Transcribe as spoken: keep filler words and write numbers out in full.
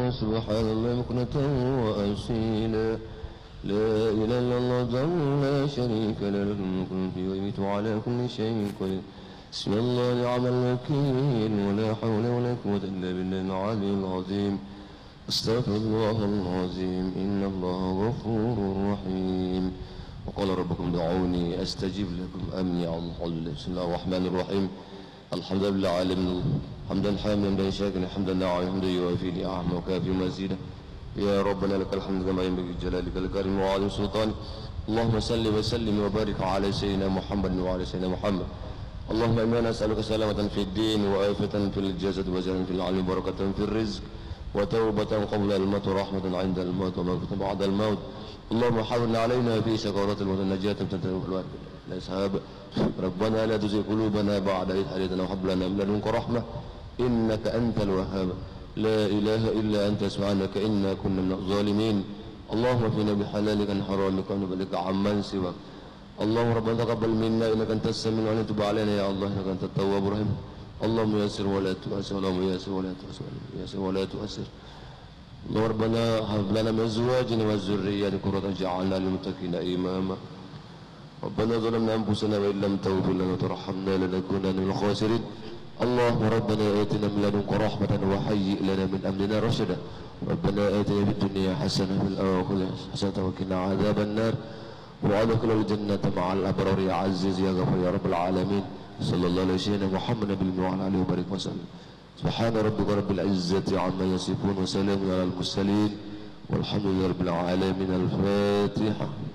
سبحان الله بكرة وأصيلا لا إله إلا الله وحده لا شريك له له الملك ويميت على كل شيء قدير بسم الله نعم الوكيل ولا حول ولا قوة إلا بالله العلي العظيم استغفر الله العظيم إن الله غفور رحيم وقال ربكم دعوني أستجب لكم أمني على الحول بسم الله الرحمن الرحيم الحمد لله العالمين حمدا حامدا شاكرا حمدا ناعما حمدا يوافي نعمه وكافي مزيدا يا ربنا لك الحمد كما ينبغي جلالك الكريم وعظيم سلطانك اللهم صل وسلم وبارك على سيدنا محمد وعلى سيدنا محمد اللهم إنا نسألك سلامة في الدين وآفة في الجسد وزنا في العلم وبركة في الرزق وتوبة قبل الموت ورحمة عند الموت ومغفرة بعد الموت اللهم حاول علينا في سكرات الموت النجاة تنتهي في الأسهاب ربنا لا تزغ قلوبنا بعد إذ هديتنا وهب لنا من لدنك رحمة إنك أنت الوهاب لا إله إلا أنت سبحانك إنا كنا من الظالمين اللهم فينا بحلالك عن حرامك ونبلغ عمن سواك اللهم ربنا تقبل منا إنك أنت السميع العليم تب علينا يا الله إنك أنت التواب الرحيم اللهم يسر ولا تؤسر اللهم يسر ولا تؤسر يسر ولا تؤسر اللهم ربنا هب لنا من أزواجنا وذرياتنا قرة جعلنا للمتقين إماما ربنا ظلمنا أنفسنا وإن لم تغفر لنا وترحمنا لنكونن من الخاسرين اللهم ربنا آتنا من لدنك رحمة وهيئ لنا من أمرنا رشدا ربنا آتنا في الدنيا حسنة وفي الآخرة حسنة وقنا عذاب النار وادخل الجنة مع الأبرار يا عزيز يا غفور يا رب العالمين صلى الله عليه سيدنا محمد بن وعلى آله وبارك وسلم سبحان ربك رب العزة عما يصفون وسلام على المرسلين والحمد لله رب العالمين الفاتحة.